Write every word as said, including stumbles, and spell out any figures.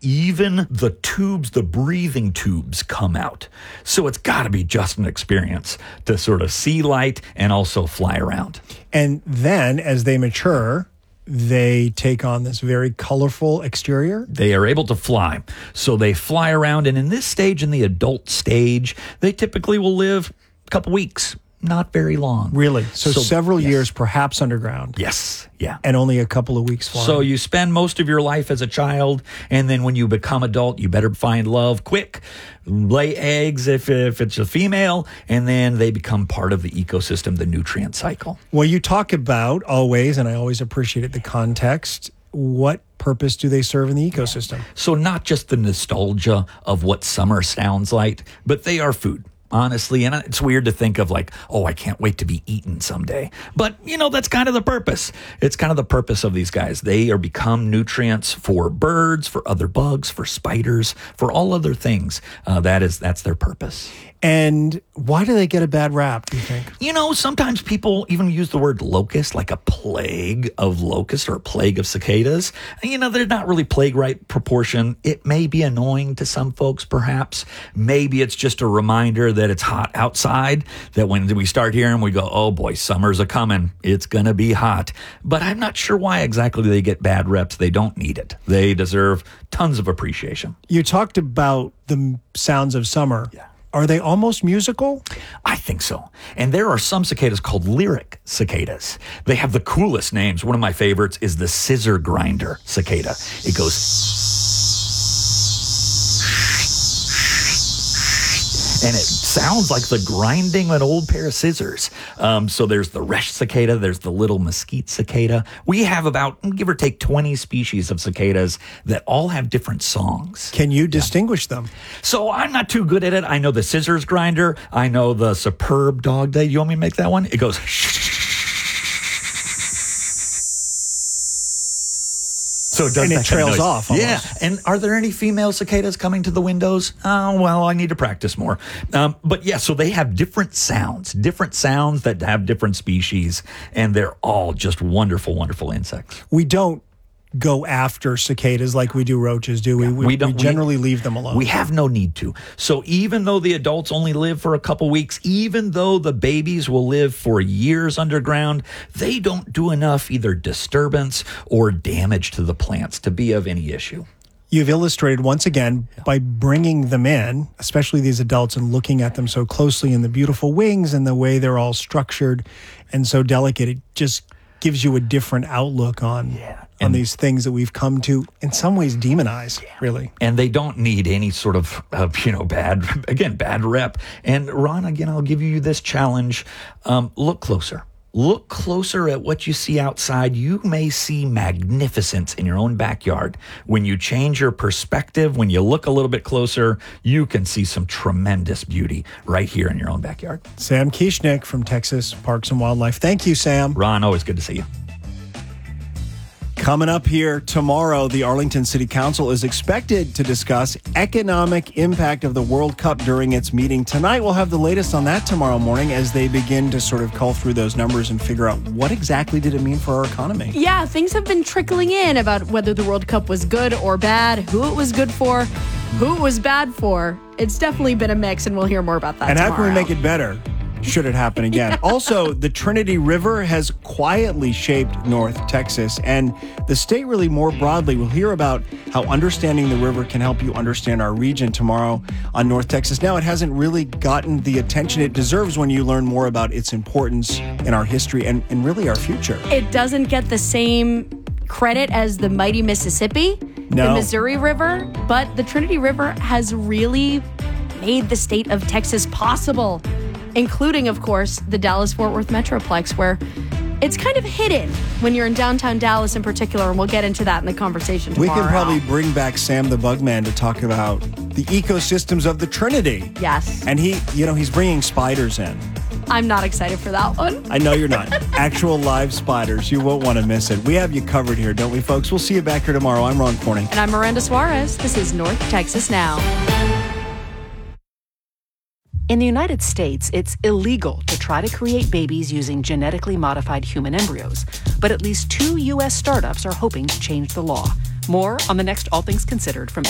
even the tubes, the breathing tubes come out. So it's got to be just an experience to sort of see light and also fly around. And then as they mature, they take on this very colorful exterior. They are able to fly. So they fly around. And in this stage, in the adult stage, they typically will live a couple weeks. Not very long. Really? So, So, several yes. years, perhaps underground. Yes. Yeah. And only a couple of weeks flying. So you spend most of your life as a child, and then when you become adult, you better find love quick, lay eggs if, if it's a female, and then they become part of the ecosystem, the nutrient cycle. Well, you talk about always, and I always appreciated the context, what purpose do they serve in the ecosystem? So not just the nostalgia of what summer sounds like, but they are food. Honestly, and it's weird to think of like, oh, I can't wait to be eaten someday. But, you know, that's kind of the purpose. It's kind of the purpose of these guys. They are become nutrients for birds, for other bugs, for spiders, for all other things. Uh, that is, that's their purpose. And why do they get a bad rap, do you think? You know, sometimes people even use the word locust, like a plague of locusts or a plague of cicadas. You know, they're not really plague right proportion. It may be annoying to some folks, perhaps. Maybe it's just a reminder that it's hot outside, that when we start hearing, we go, oh boy, summer's a coming. It's going to be hot. But I'm not sure why exactly they get bad reps. They don't need it. They deserve tons of appreciation. You talked about the sounds of summer. Yeah. Are they almost musical? I think so. And there are some cicadas called lyric cicadas. They have the coolest names. One of my favorites is the scissor grinder cicada. It goes... and it sounds like the grinding of an old pair of scissors. Um, so there's the Resh cicada, there's the little mesquite cicada. We have about, give or take, twenty species of cicadas that all have different songs. Can you distinguish them? So I'm not too good at it. I know the scissors grinder. I know the superb dog day. You want me to make that one? It goes... So it does and that it trails kind of off. Yeah. Almost. And are there any female cicadas coming to the windows? Oh, well, I need to practice more. Um, but yeah, so they have different sounds, different sounds that have different species, and they're all just wonderful, wonderful insects. We don't go after cicadas like we do roaches, do we? We, We don't- we generally we- leave them alone. We have no need to. So even though the adults only live for a couple weeks, even though the babies will live for years underground, they don't do enough either disturbance or damage to the plants to be of any issue. You've illustrated once again by bringing them in, especially these adults, and looking at them so closely in the beautiful wings and the way they're all structured and so delicate. It just gives you a different outlook on Yeah. on And- these things that we've come to, in some ways, demonize, really. And they don't need any sort of, uh, you know, bad, again, bad rep. And Ron, again, I'll give you this challenge. Um, look closer. Look closer at what you see outside. You may see magnificence in your own backyard. When you change your perspective, when you look a little bit closer, you can see some tremendous beauty right here in your own backyard. Sam Kieschnick from Texas Parks and Wildlife. Thank you, Sam. Ron, always good to see you. Coming up here tomorrow, the Arlington City Council is expected to discuss economic impact of the World Cup during its meeting. Tonight, we'll have the latest on that tomorrow morning as they begin to sort of cull through those numbers and figure out what exactly did it mean for our economy. Yeah, things have been trickling in about whether the World Cup was good or bad, who it was good for, who it was bad for. It's definitely been a mix, and we'll hear more about that And tomorrow. how can we make it better? Should it happen again? Also, the Trinity River has quietly shaped North Texas, and the state really more broadly. We'll hear about how understanding the river can help you understand our region tomorrow on North Texas Now. It hasn't really gotten the attention it deserves when you learn more about its importance in our history and, and really our future. It doesn't get the same credit as the mighty Mississippi, No. the Missouri River, but the Trinity River has really made the state of Texas possible, including, of course, the Dallas-Fort Worth Metroplex, where it's kind of hidden when you're in downtown Dallas in particular, and we'll get into that in the conversation We tomorrow. can probably bring back Sam the Bugman to talk about the ecosystems of the Trinity. Yes. And he, you know, he's bringing spiders in. I'm not excited for that one. I know you're not. Actual live spiders. You won't want to miss it. We have you covered here, don't we, folks? We'll see you back here tomorrow. I'm Ron Corning. And I'm Miranda Suarez. This is North Texas Now. In the United States, it's illegal to try to create babies using genetically modified human embryos. But at least two U S startups are hoping to change the law. More on the next All Things Considered from